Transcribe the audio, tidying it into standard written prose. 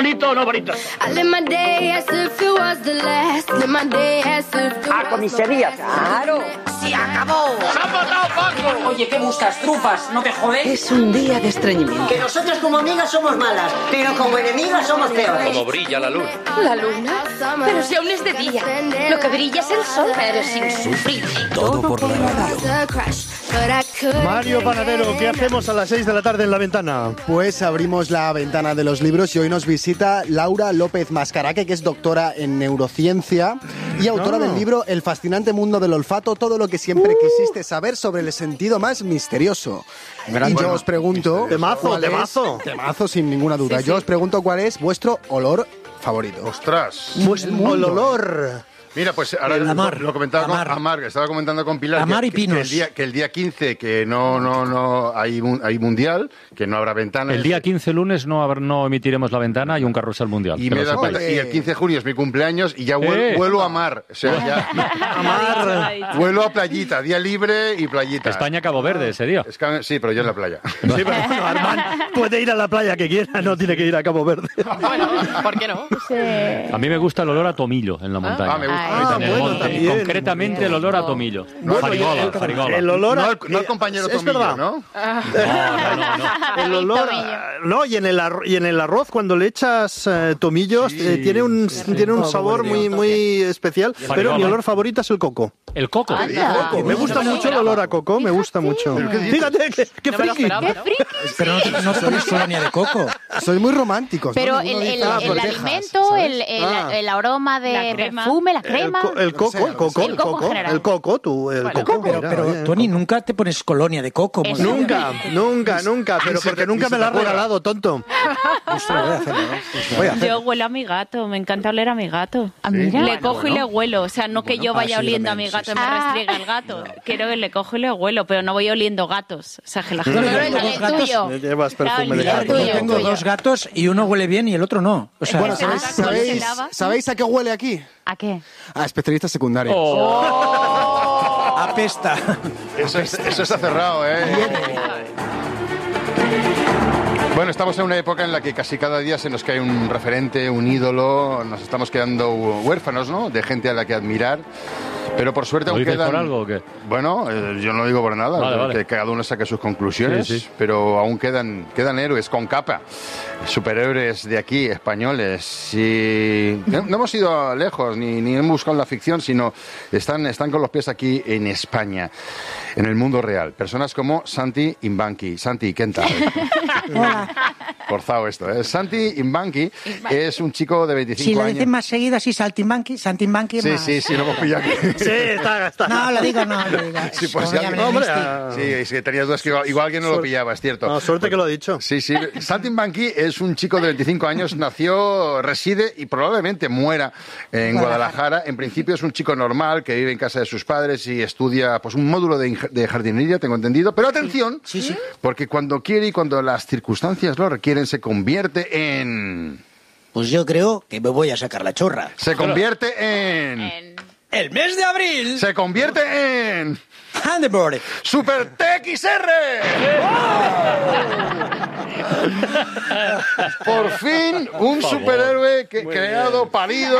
bonito o no bonito. A comisaría, claro. ¡Se acabó! ¡Se ha matado Paco! Oye, ¿qué buscas? ¿Trufas? ¿No te jodes? Es un día de estreñimiento. Que nosotros como amigas somos malas, pero como enemigas somos peores. Como brilla la luna. ¿La luna? Pero si aún es de día. Lo que brilla es el sol. Eres insufrible. Todo por la radio. Mario Panadero, ¿qué hacemos a las 6 de la tarde en La Ventana? Pues abrimos la ventana de los libros y hoy nos visita Laura López Mascaraque, que es doctora en neurociencia y autora del libro El fascinante mundo del olfato, todo lo que siempre quisiste saber sobre el sentido más misterioso. Y yo os pregunto... Temazo, sin ninguna duda. Sí, sí. Yo os pregunto cuál es vuestro olor favorito. ¡Ostras! El olor... Mira, pues ahora lo comentaba con Amar, que estaba comentando con Pilar Amar y Pinos. que el día 15 que no hay mundial, que no habrá ventana. El día 15 lunes no emitiremos La Ventana y un carrusel mundial. Y me da cuenta, y el 15 de junio es mi cumpleaños y ya vuelo a Mar. O sea, ya vuelo a playita, día libre y playita. España-Cabo Verde ese día. Sí, pero yo en la playa. Sí, pero bueno, Armand puede ir a la playa que quiera, no tiene que ir a Cabo Verde. Bueno, ¿por qué no? A mí me gusta el olor a tomillo en la montaña. Me gusta. En el monte. también. Concretamente el olor a tomillo. Farigola. El olor no al compañero es tomillo, verdad. ¿no? No. El olor no, y en el arroz cuando le echas tomillos tiene un sabor muy especial, pero mi olor favorito es el coco. ¿El coco? Me gusta mucho el olor a coco, me gusta mucho. Fíjate, qué friki. Pero no pones colonia de coco. Soy muy romántico. Pero el alimento, el aroma de perfume, la crema. El coco. Pero Tony, nunca te pones colonia de coco. Nunca, pero porque nunca me la has regalado, tonto. Yo huelo a mi gato, me encanta oler a mi gato. Le cojo y le huelo, o sea, no que yo vaya oliendo a mi gato y me restriegue el gato. Quiero que le cojo y le huelo, pero no voy oliendo gatos. O sea, que la gente... El tuyo. Llevas perfume de gato. Yo tengo dos gatos y uno huele bien y el otro no. O sea, Bueno, ¿sabéis a qué huele aquí? ¿A qué? A especialistas secundarios. apesta. Eso está cerrado, ¿eh? Bueno, estamos en una época en la que casi cada día se nos cae un referente, un ídolo, nos estamos quedando huérfanos, ¿no?, de gente a la que admirar. Pero por suerte aún quedan... por algo o qué? Bueno, yo no lo digo por nada, vale. Que cada uno saque sus conclusiones, sí. Pero aún quedan héroes con capa, superhéroes de aquí, españoles. Y no hemos ido lejos, ni hemos buscado la ficción, sino están con los pies aquí en España, en el mundo real. Personas como Santi Imbanqui. Santi, ¿qué tal? Hola. Forzado esto, ¿eh? Santi Imbanqui es un chico de 25 años. Si lo dicen más seguido así, Saltimbanqui más... Sí, lo hemos pillado aquí. Sí, está. No, lo digo. Sí, pues sí, es que tenías dudas que igual alguien no lo pillaba, es cierto. No, suerte que lo ha dicho. Sí. Santi Imbanqui es un chico de 25 años, reside y probablemente muera en Guadalajara. En principio es un chico normal que vive en casa de sus padres y estudia pues un módulo de jardinería, tengo entendido. Pero atención, sí. Porque cuando quiere y cuando las circunstancias lo requieren, se convierte en... Pues yo creo que me voy a sacar la chorra. Se convierte en... ¡El mes de abril! Se convierte en... Handleborg. ¡Super TXR! Por fin un superhéroe creado, parido